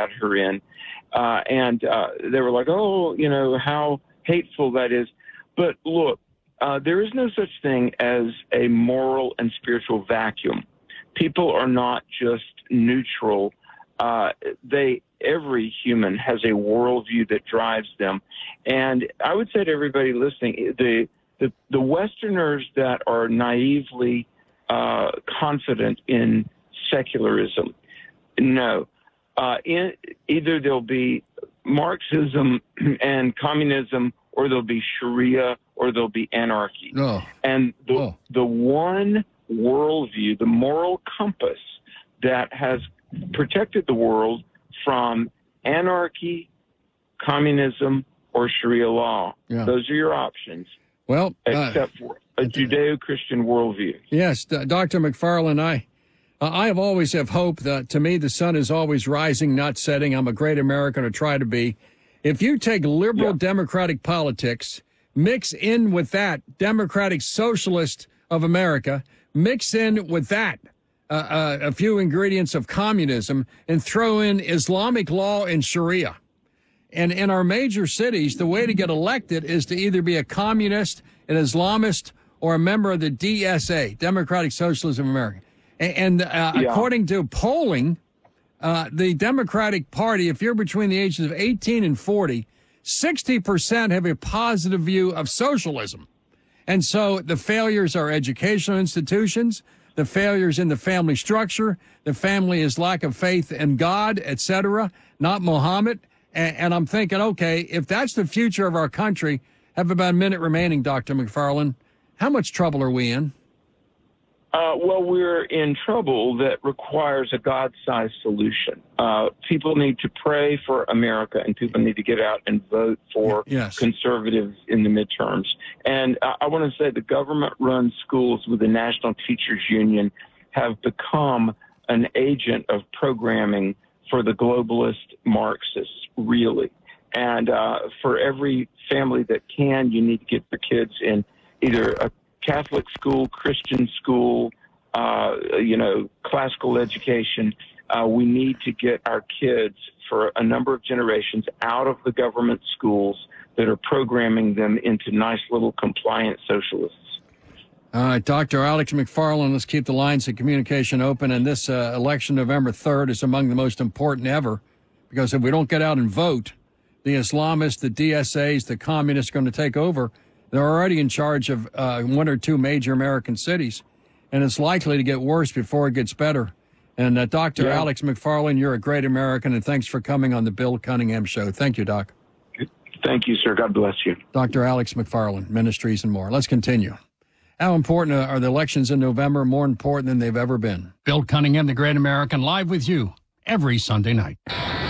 had her in. And they were like, oh, how hateful that is. But look, there is no such thing as a moral and spiritual vacuum. People are not just neutral. Every human has a worldview that drives them. And I would say to everybody listening, the Westerners that are naively confident in secularism, no. Either there'll be Marxism and communism, or there'll be Sharia, or there'll be anarchy. Oh. And the one worldview, the moral compass that has protected the world from anarchy, communism, or Sharia law. Yeah. Those are your options. Well, except for a Judeo-Christian worldview. Yes, Dr. McFarland, I have always have hope that, to me, the sun is always rising, not setting. I'm a great American, or try to be. If you take liberal democratic politics, mix in with that democratic socialist of America, mix in with that a few ingredients of communism, and throw in Islamic law and Sharia. And in our major cities, the way to get elected is to either be a communist, an Islamist, or a member of the DSA, Democratic Socialism of America. And according to polling, the Democratic Party, if you're between the ages of 18 and 40, 60% have a positive view of socialism. And so the failures are educational institutions, the failures in the family structure, the family is lack of faith in God, etc., not Muhammad. And I'm thinking, okay, if that's the future of our country, have about a minute remaining, Dr. McFarland, how much trouble are we in? Well, we're in trouble that requires a God-sized solution. People need to pray for America, and people need to get out and vote for conservatives in the midterms. And I want to say the government-run schools with the National Teachers Union have become an agent of programming for the globalist Marxists, really. And for every family that can, you need to get the kids in either a Catholic school, Christian school, classical education. We need to get our kids for a number of generations out of the government schools that are programming them into nice little compliant socialists. All right, Dr. Alex McFarland, let's keep the lines of communication open. And this election, November 3rd, is among the most important ever, because if we don't get out and vote, the Islamists, the DSAs, the communists are going to take over. They're already in charge of one or two major American cities, and it's likely to get worse before it gets better. And Dr. Alex McFarland, you're a great American, and thanks for coming on the Bill Cunningham Show. Thank you, Doc. Thank you, sir. God bless you. Dr. Alex McFarland, Ministries and more. Let's continue. How important are the elections in November? More important than they've ever been. Bill Cunningham, the Great American, live with you every Sunday night.